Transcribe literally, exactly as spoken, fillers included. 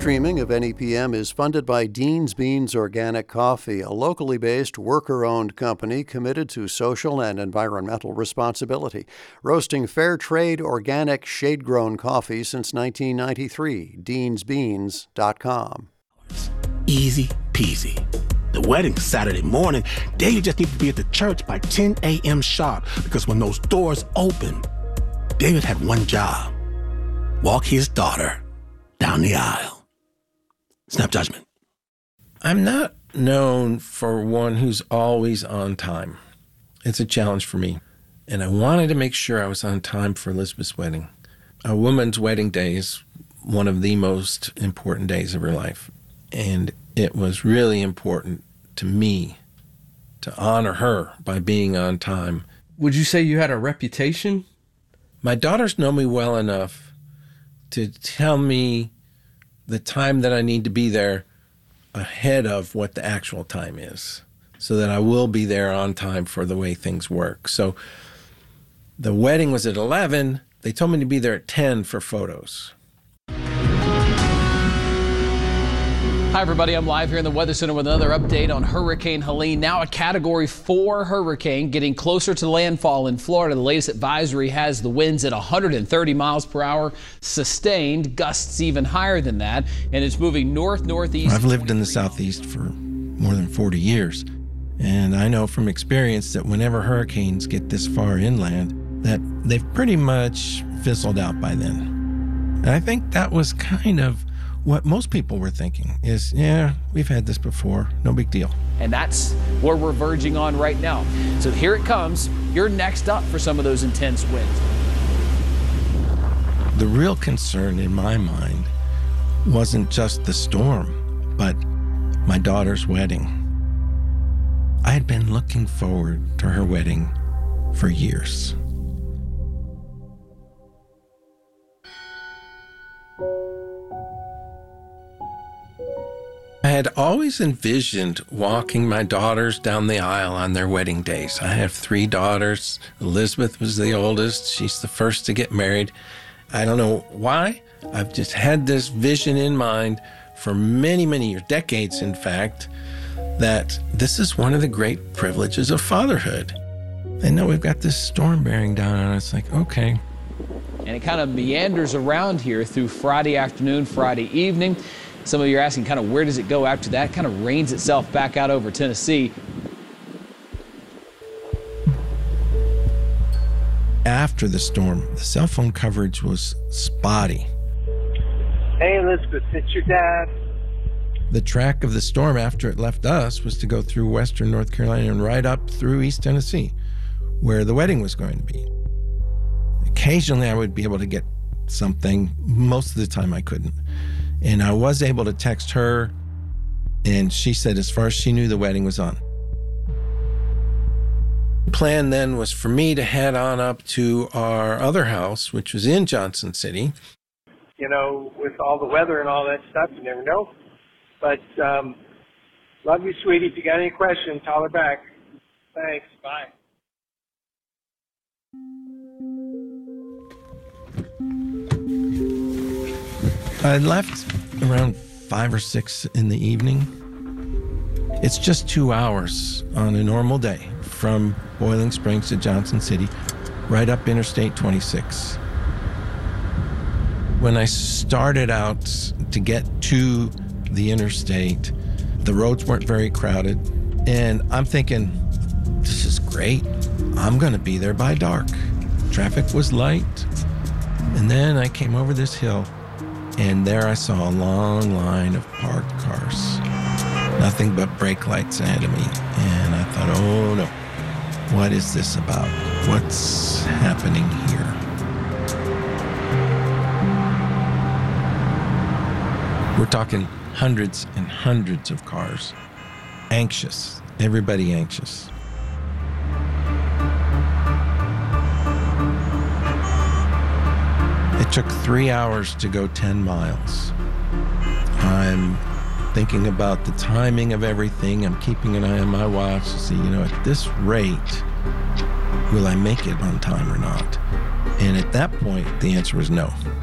streaming of N E P M is funded by Dean's Beans Organic Coffee, a locally based, worker-owned company committed to social and environmental responsibility, roasting fair trade, organic, shade-grown coffee since nineteen ninety-three. deans beans dot com. Easy peasy. The wedding's Saturday morning. David just needs to be at the church by ten a.m. sharp, because when those doors open, David had one job: walk his daughter down the aisle. Snap judgment. I'm not known for one who's always on time. It's a challenge for me. And I wanted to make sure I was on time for Elizabeth's wedding. A woman's wedding day is one of the most important days of her life. And it was really important to me to honor her by being on time. Would you say you had a reputation? My daughters know me well enough to tell me the time that I need to be there ahead of what the actual time is, so that I will be there on time for the way things work. So the wedding was at eleven. They told me to be there at ten for photos. Hi, everybody. I'm live here in the Weather Center with another update on Hurricane Helene. Now a Category four hurricane getting closer to landfall in Florida. The latest advisory has the winds at one hundred thirty miles per hour, sustained, gusts even higher than that, and it's moving north-northeast. I've lived in the Southeast for more than forty years, and I know from experience that whenever hurricanes get this far inland, that they've pretty much fizzled out by then. And I think that was kind of what most people were thinking is, yeah, we've had this before, no big deal. And that's where we're verging on right now. So here it comes. You're next up for some of those intense winds. The real concern in my mind wasn't just the storm, but my daughter's wedding. I had been looking forward to her wedding for years. I had always envisioned walking my daughters down the aisle on their wedding days. I have three daughters. Elizabeth was the oldest. She's the first to get married. I don't know why. I've just had this vision in mind for many, many years, decades, in fact, that this is one of the great privileges of fatherhood. And now we've got this storm bearing down on us. Like, okay. And it kind of meanders around here through Friday afternoon, Friday evening. Some of you are asking kind of where does it go after that? It kind of rains itself back out over Tennessee. After the storm, the cell phone coverage was spotty. Hey, Elizabeth, it's your dad. The track of the storm after it left us was to go through western North Carolina and right up through East Tennessee, where the wedding was going to be. Occasionally I would be able to get something. Most of the time I couldn't. And I was able to text her, and she said as far as she knew, the wedding was on. The plan then was for me to head on up to our other house, which was in Johnson City. You know, with all the weather and all that stuff, you never know. But um, love you, sweetie. If you got any questions, holler back. Thanks. Bye. I left around five or six in the evening. It's just two hours on a normal day from Boiling Springs to Johnson City, right up Interstate twenty-six. When I started out to get to the interstate, the roads weren't very crowded, and I'm thinking, this is great. I'm going to be there by dark. Traffic was light, and then I came over this hill, and there I saw a long line of parked cars. Nothing but brake lights ahead of me. And I thought, oh no, what is this about? What's happening here? We're talking hundreds and hundreds of cars. Anxious, everybody anxious. It took three hours to go ten miles. I'm thinking about the timing of everything. I'm keeping an eye on my watch to see, you know, at this rate, will I make it on time or not? And at that point, the answer was no.